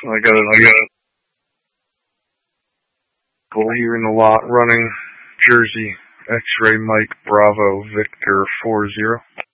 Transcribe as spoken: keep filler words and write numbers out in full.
I got it. I got it. Well, here in the lot running Jersey X-Ray Mike Bravo Victor four zero.